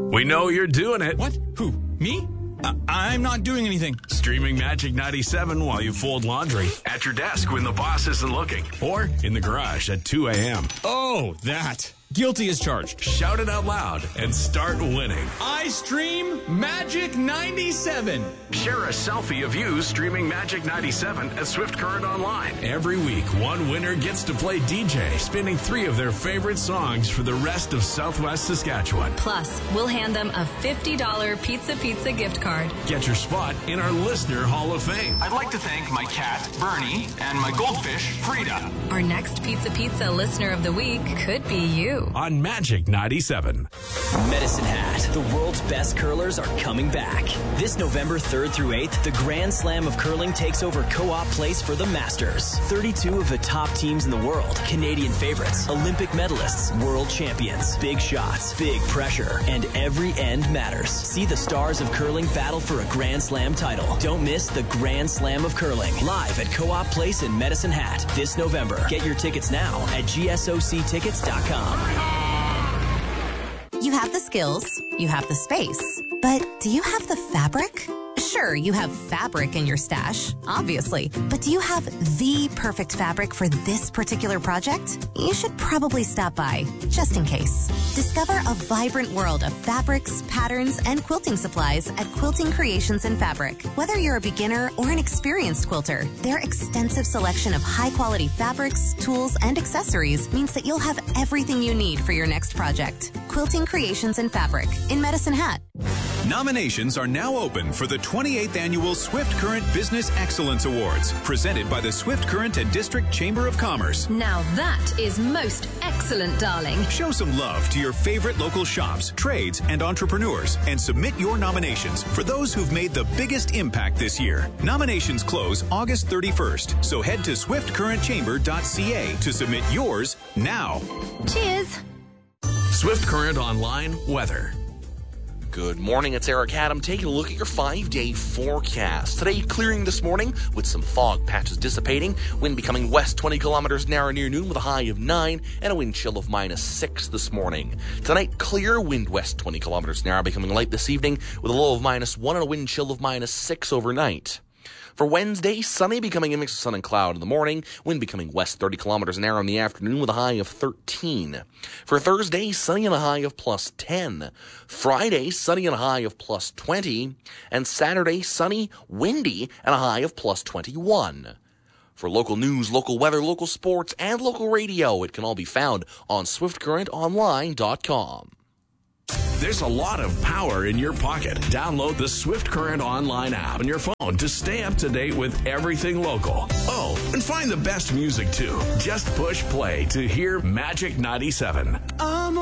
We know you're doing it. What? Who? Me? I'm not doing anything. Streaming Magic 97 while you fold laundry. At your desk when the boss isn't looking. Or in the garage at 2 a.m. Oh, that. Guilty as charged. Shout it out loud and start winning. I stream Magic 97. Share a selfie of you streaming Magic 97 at Swift Current Online. Every week, one winner gets to play DJ, spinning 3 of their favorite songs for the rest of Southwest Saskatchewan. Plus, we'll hand them a $50 Pizza gift card. Get your spot in our Listener Hall of Fame. I'd like to thank my cat, Bernie, and my goldfish, Frida. Our next Pizza Listener of the Week could be you. On Magic 97. Medicine Hat. The world's best curlers are coming back. This November 3rd through 8th, the Grand Slam of Curling takes over Co-op Place for the Masters. 32 of the top teams in the world, Canadian favorites, Olympic medalists, world champions, big shots, big pressure, and every end matters. See the stars of curling battle for a Grand Slam title. Don't miss the Grand Slam of Curling, live at Co-op Place in Medicine Hat this November. Get your tickets now at gsoctickets.com. You have the skills, you have the space, but do you have the fabric? Sure, you have fabric in your stash, obviously, but do you have the perfect fabric for this particular project? You should probably stop by, just in case. Discover a vibrant world of fabrics, patterns, and quilting supplies at Quilting Creations in Fabric. Whether you're a beginner or an experienced quilter, their extensive selection of high-quality fabrics, tools, and accessories means that you'll have everything you need for your next project. Quilting Creations in Fabric in Medicine Hat. Nominations are now open for the 28th Annual Swift Current Business Excellence Awards, presented by the Swift Current and District Chamber of Commerce. Now that is most excellent, darling. Show some love to your favorite local shops, trades, and entrepreneurs, and submit your nominations for those who've made the biggest impact this year. Nominations close August 31st, so head to swiftcurrentchamber.ca to submit yours now. Cheers. Swift Current Online weather. Good morning, it's Eric Adam taking a look at your 5-day forecast. Today, clearing this morning with some fog patches dissipating. Wind becoming west 20 kilometers an hour near noon with a high of 9 and a wind chill of -6 this morning. Tonight, clear, wind west 20 kilometers an hour becoming light this evening with a low of -1 and a wind chill of -6 overnight. For Wednesday, sunny, becoming a mix of sun and cloud in the morning, wind becoming west 30 kilometers an hour in the afternoon with a high of 13. For Thursday, sunny and a high of +10. Friday, sunny and a high of +20. And Saturday, sunny, windy, and a high of +21. For local news, local weather, local sports, and local radio, it can all be found on SwiftCurrentOnline.com. There's a lot of power in your pocket. Download the Swift Current Online app on your phone to stay up to date with everything local. Oh, and find the best music too. Just push play to hear Magic 97.